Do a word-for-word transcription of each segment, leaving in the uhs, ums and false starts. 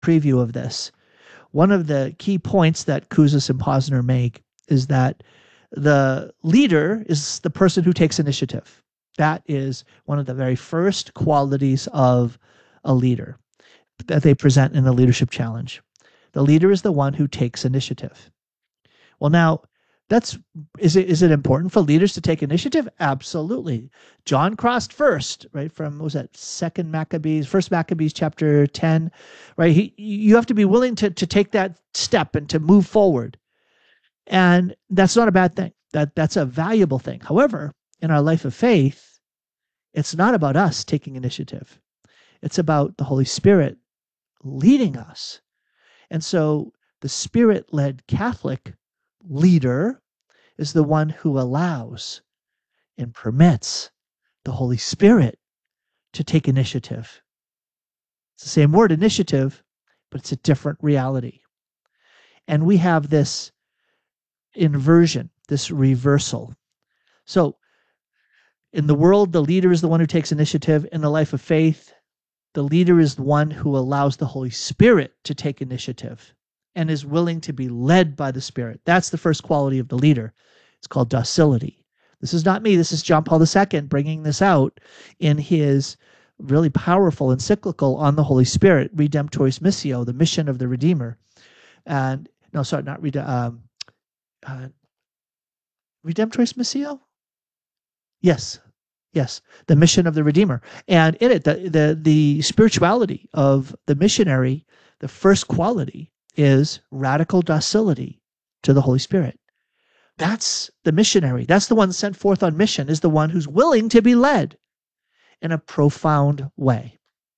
preview of this. One of the key points that Kouzes and Posner make is that the leader is the person who takes initiative. That is one of the very first qualities of a leader that they present in the leadership challenge. The leader is the one who takes initiative. Well, now, that's is it is it important for leaders to take initiative? Absolutely. John crossed first, right? From what was that second Maccabees, first Maccabees chapter ten, right? He you have to be willing to to take that step and to move forward. And that's not a bad thing. That that's a valuable thing. However, in our life of faith, it's not about us taking initiative. It's about the Holy Spirit leading us. And so the Spirit-led Catholic leader is the one who allows and permits the Holy Spirit to take initiative. It's the same word, initiative, but it's a different reality. And we have this inversion, this reversal. So in the world, the leader is the one who takes initiative. In the life of faith, the leader is the one who allows the Holy Spirit to take initiative and is willing to be led by the Spirit. That's the first quality of the leader. It's called docility. This is not me. This is John Paul the Second bringing this out in his really powerful encyclical on the Holy Spirit, Redemptoris Missio, the mission of the Redeemer. And no, sorry, not Rede- um, uh, Redemptoris Missio? Yes. Yes, the mission of the Redeemer. And in it, the, the, the spirituality of the missionary, the first quality is radical docility to the Holy Spirit. That's the missionary. That's the one sent forth on mission, is the one who's willing to be led in a profound way.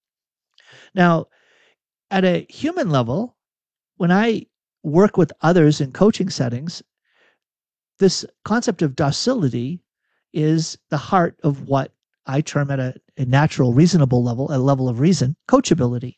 Now, at a human level, when I work with others in coaching settings, this concept of docility is the heart of what I term at a, a natural, reasonable level, a level of reason, coachability.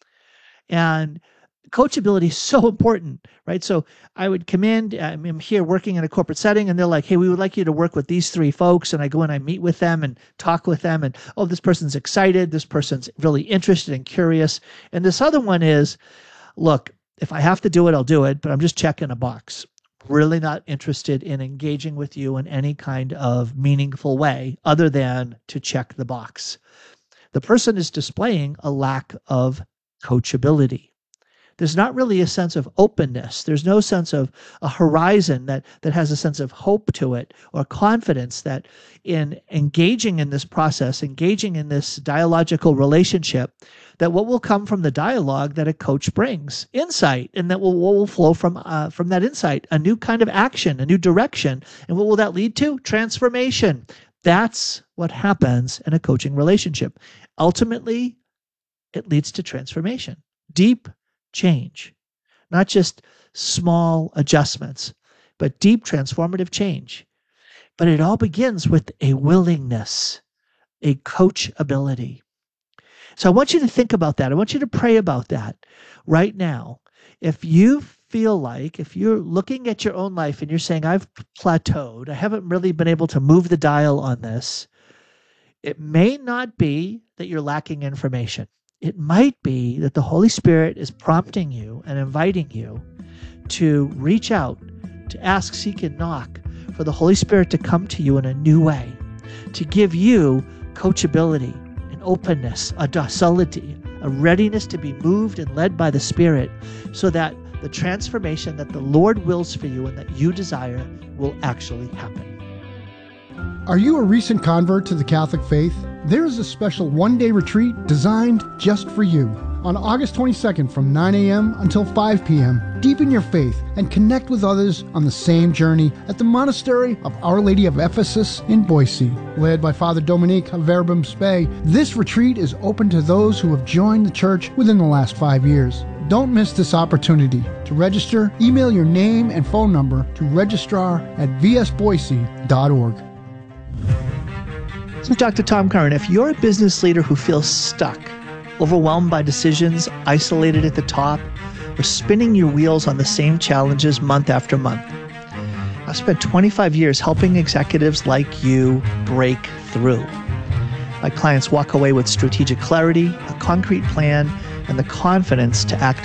And coachability is so important, right? So I would come in, I'm here working in a corporate setting, and they're like, hey, we would like you to work with these three folks. And I go and I meet with them and talk with them. And, oh, this person's excited. This person's really interested and curious. And this other one is, look, if I have to do it, I'll do it, but I'm just checking a box. Really not interested in engaging with you in any kind of meaningful way other than to check the box. The person is displaying a lack of coachability. There's not really a sense of openness. There's no sense of a horizon that, that has a sense of hope to it or confidence that in engaging in this process, engaging in this dialogical relationship, that what will come from the dialogue that a coach brings, insight, and that will, what will flow from, uh, from that insight, a new kind of action, a new direction. And what will that lead to? Transformation. That's what happens in a coaching relationship. Ultimately, it leads to transformation, deep change, not just small adjustments, but deep transformative change. But it all begins with a willingness, a coachability. So I want you to think about that. I want you to pray about that right now. If you feel like, if you're looking at your own life and you're saying, I've plateaued, I haven't really been able to move the dial on this, it may not be that you're lacking information. It might be that the Holy Spirit is prompting you and inviting you to reach out, to ask, seek, and knock for the Holy Spirit to come to you in a new way, to give you coachability, an openness, a docility, a readiness to be moved and led by the Spirit so that the transformation that the Lord wills for you and that you desire will actually happen. Are you a recent convert to the Catholic faith? There is a special one-day retreat designed just for you. On August twenty-second from nine a.m. until five p.m., deepen your faith and connect with others on the same journey at the Monastery of Our Lady of Ephesus in Boise. Led by Father Dominique of Verbum Spei, this retreat is open to those who have joined the church within the last five years. Don't miss this opportunity. To register, email your name and phone number to registrar at v s boise dot org. So Doctor Tom Curran, if you're a business leader who feels stuck, overwhelmed by decisions, isolated at the top, or spinning your wheels on the same challenges month after month, I've spent twenty-five years helping executives like you break through. My clients walk away with strategic clarity, a concrete plan, and the confidence to act